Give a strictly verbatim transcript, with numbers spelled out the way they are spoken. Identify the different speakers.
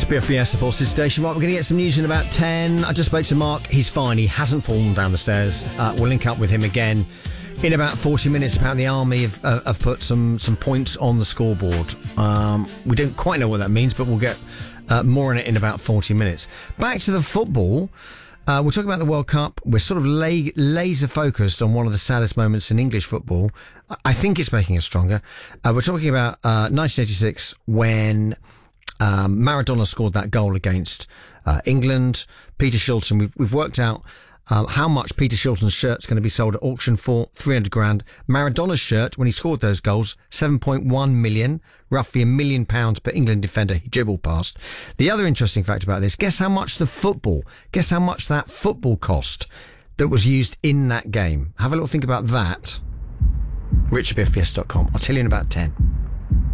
Speaker 1: B F B S, the Full City Station. Right, we're going to get some news in about ten. I just spoke to Mark. He's fine. He hasn't fallen down the stairs. Uh, we'll link up with him again in about forty minutes. Apparently the Army have, uh, have put some, some points on the scoreboard. Um, we don't quite know what that means, but we'll get uh, more on it in about forty minutes. Back to the football. Uh, we're talking about the World Cup. We're sort of la- laser focused on one of the saddest moments in English football. I think it's making us stronger. Uh, we're talking about uh, nineteen eighty-six when um, Maradona scored that goal against uh, England. Peter Shilton, we've, we've worked out uh, how much Peter Shilton's shirt's going to be sold at auction for, three hundred grand. Maradona's shirt, when he scored those goals, seven point one million, roughly a million pounds per England defender he dribbled past. The other interesting fact about this, guess how much the football, guess how much that football cost that was used in that game. Have a little think about that. Rich at B F B S dot com. I'll tell you in about ten.